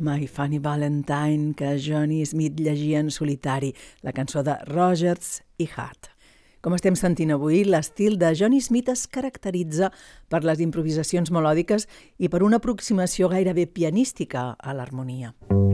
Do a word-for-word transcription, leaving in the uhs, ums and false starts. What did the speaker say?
My Funny Valentine, que Johnny Smith llegia en solitari, la cançó de Rodgers i Hart. Com estem sentint avui, l'estil de Johnny Smith es caracteritza per les improvisacions melòdiques i per una aproximació gairebé pianística a l'harmonia.